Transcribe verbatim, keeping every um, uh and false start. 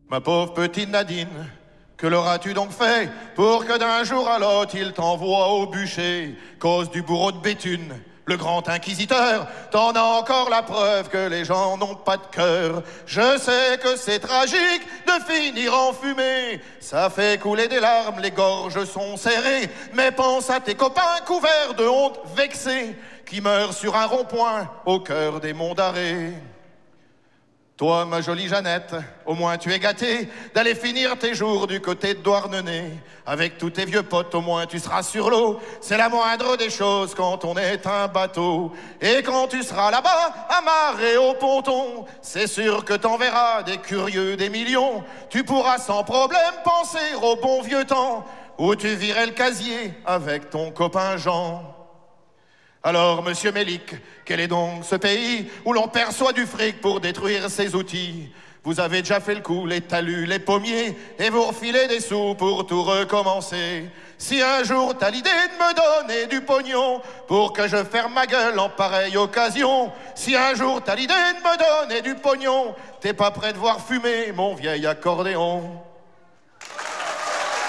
Ma pauvre petite Nadine, que l'auras-tu donc fait pour que d'un jour à l'autre il t'envoie au bûcher, cause du bourreau de Béthune, le grand inquisiteur? T'en as encore la preuve que les gens n'ont pas de cœur. Je sais que c'est tragique de finir en fumée, ça fait couler des larmes, les gorges sont serrées, mais pense à tes copains couverts de honte vexés, qui meurent sur un rond-point au cœur des monts d'arrêt. Toi, ma jolie Jeannette, au moins tu es gâtée d'aller finir tes jours du côté de Douarnenez. Avec tous tes vieux potes, au moins tu seras sur l'eau. C'est la moindre des choses quand on est un bateau. Et quand tu seras là-bas, amarré au ponton, c'est sûr que t'enverras des curieux des millions. Tu pourras sans problème penser au bon vieux temps où tu virais le casier avec ton copain Jean. Alors, monsieur Mélic, quel est donc ce pays où l'on perçoit du fric pour détruire ses outils? Vous avez déjà fait le coup, les talus, les pommiers, et vous refilez des sous pour tout recommencer. Si un jour t'as l'idée de me donner du pognon pour que je ferme ma gueule en pareille occasion, si un jour t'as l'idée de me donner du pognon, t'es pas prêt de voir fumer mon vieil accordéon.